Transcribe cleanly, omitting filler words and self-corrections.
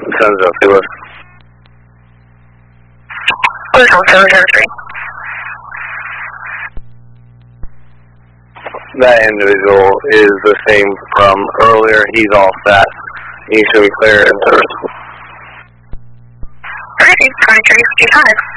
Sends up to us. Hotel 703. That individual is the same from earlier. He's all set. He should be clear in service. Alright, 2355.